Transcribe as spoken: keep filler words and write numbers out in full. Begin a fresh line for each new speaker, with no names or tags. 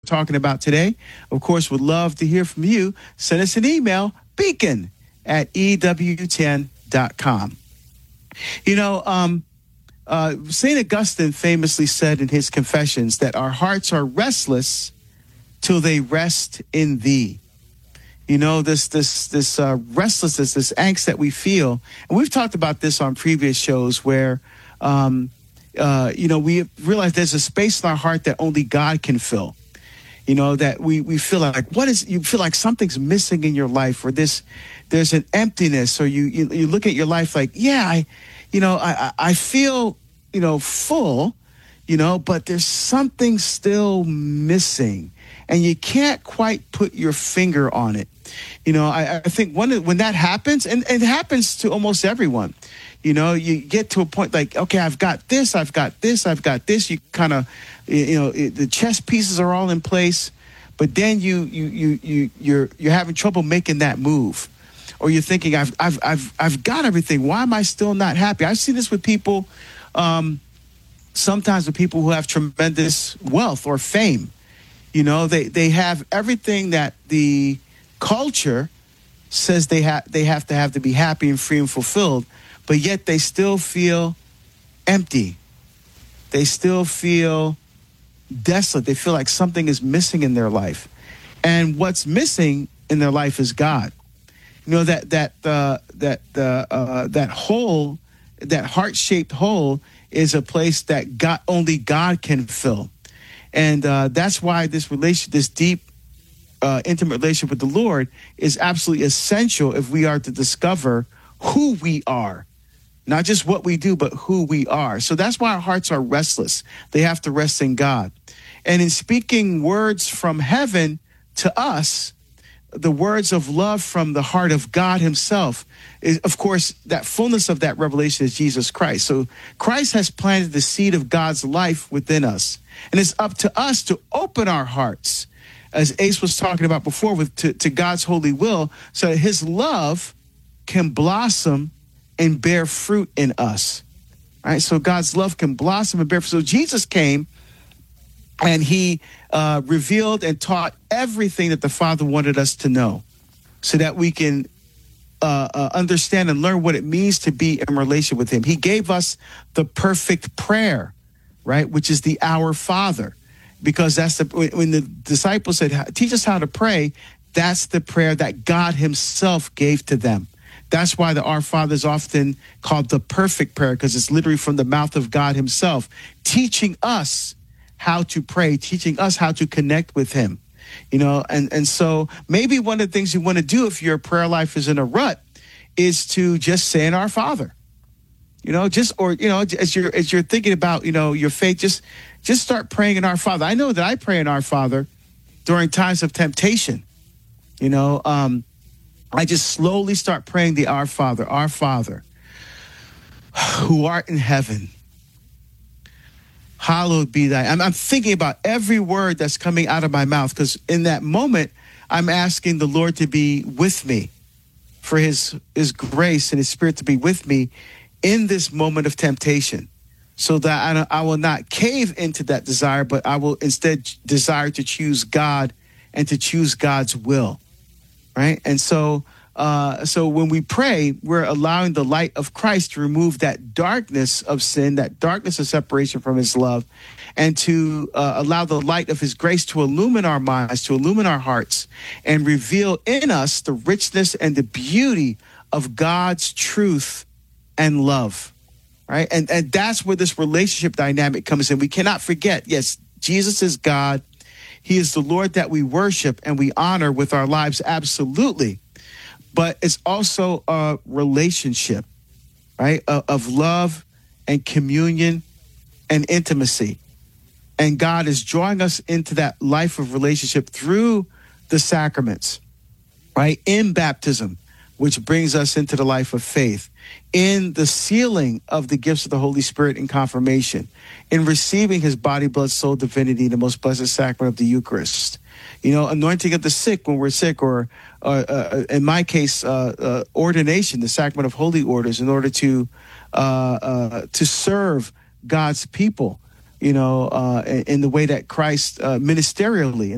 talking about today. Of course, would love to hear from you. Send us an email, beacon at E W ten dot com. You know, um, uh, Saint Augustine famously said in his Confessions that our hearts are restless till they rest in thee. You know, this this this uh, restlessness, this angst that we feel. And we've talked about this on previous shows where, um, uh, you know, we realize there's a space in our heart that only God can fill. You know, that we, we feel like, what is, you feel like something's missing in your life, or this, there's an emptiness, or you, you, you look at your life like, yeah, I, you know, I, I feel, you know, full, you know, but there's something still missing and you can't quite put your finger on it. You know, I, I think when, when that happens, and, and it happens to almost everyone, you know, you get to a point like, okay, I've got this, I've got this, I've got this. You kind of, you know, it, the chess pieces are all in place, but then you, you, you, you, you're, you're having trouble making that move, or you're thinking, I've, I've, I've, I've got everything. Why am I still not happy? I've seen this with people, um, sometimes with people who have tremendous wealth or fame. You know, they, they have everything that the culture says they have, they have to have to be happy and free and fulfilled, but yet they still feel empty. They still feel desolate. They feel like something is missing in their life. And what's missing in their life is God. You know, that, that, uh, that, uh, uh, that hole, that heart-shaped hole is a place that God, only God can fill. And uh, that's why this relation, this deep, uh, intimate relationship with the Lord is absolutely essential if we are to discover who we are. Not just what we do, but who we are. So that's why our hearts are restless. They have to rest in God. And in speaking words from heaven to us, the words of love from the heart of God himself is, of course, that fullness of that revelation is Jesus Christ. So Christ has planted the seed of God's life within us. And it's up to us to open our hearts, as Ace was talking about before, with to, to God's holy will, so that his love can blossom and bear fruit in us. All right, so God's love can blossom and bear fruit. So Jesus came and he uh, revealed and taught everything that the Father wanted us to know, so that we can uh, uh, understand and learn what it means to be in relation with him. He gave us the perfect prayer, right, which is the Our Father, because that's the, when the disciples said, teach us how to pray, that's the prayer that God himself gave to them. That's why the Our Father is often called the perfect prayer, because it's literally from the mouth of God himself, teaching us how to pray, teaching us how to connect with him. You know, and, and so maybe one of the things you want to do if your prayer life is in a rut is to just say in Our Father. You know, just, or, you know, as you're, as you're thinking about, you know, your faith, just, just start praying in Our Father. I know that I pray in Our Father during times of temptation. You know, um, I just slowly start praying the Our Father, Our Father, who art in heaven, hallowed be thy. I'm, I'm thinking about every word that's coming out of my mouth, because in that moment, I'm asking the Lord to be with me, for his, his grace and his spirit to be with me in this moment of temptation, so that I, don't, I will not cave into that desire, but I will instead desire to choose God and to choose God's will, right? And so uh, so when we pray, we're allowing the light of Christ to remove that darkness of sin, that darkness of separation from his love, and to uh, allow the light of his grace to illumine our minds, to illumine our hearts, and reveal in us the richness and the beauty of God's truth and love, right? And and that's where this relationship dynamic comes in. We cannot forget, yes, Jesus is God. He is the Lord that we worship and we honor with our lives, absolutely. But it's also a relationship, right, of, of love and communion and intimacy. And God is drawing us into that life of relationship through the sacraments, right, in baptism, which brings us into the life of faith, in the sealing of the gifts of the Holy Spirit in confirmation, in receiving his body, blood, soul, divinity, the most blessed sacrament of the Eucharist, you know, anointing of the sick when we're sick, or uh, uh, in my case, uh, uh, ordination, the sacrament of holy orders, in order to uh, uh, to serve God's people, you know, uh, in, in the way that Christ uh, ministerially,